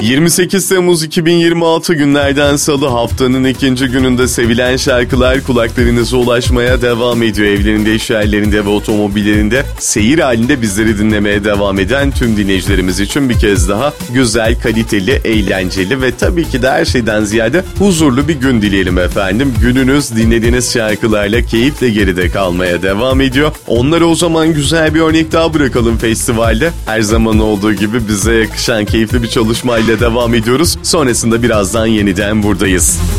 28 Temmuz 2026 günlerden salı, haftanın ikinci gününde sevilen şarkılar kulaklarınıza ulaşmaya devam ediyor. Evlerinde, iş yerlerinde ve otomobillerinde seyir halinde bizleri dinlemeye devam eden tüm dinleyicilerimiz için bir kez daha güzel, kaliteli, eğlenceli ve tabii ki de her şeyden ziyade huzurlu bir gün dileyelim efendim. Gününüz dinlediğiniz şarkılarla keyifle geride kalmaya devam ediyor. Onlara o zaman güzel bir örnek daha bırakalım festivalde. Her zaman olduğu gibi bize yakışan keyifli bir çalışmayla devam ediyoruz. Sonrasında birazdan yeniden buradayız.